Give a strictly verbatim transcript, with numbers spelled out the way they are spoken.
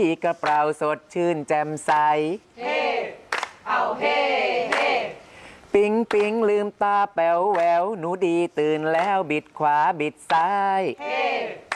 กระเป๋าสดชื่นแจ่มใสเฮ้เอาเฮ้เฮ้ปิ๊งปิ๊งลืมตาแป๋วแหววหนูดีตื่นแล้วบิดขวาบิดซ้ายเฮ้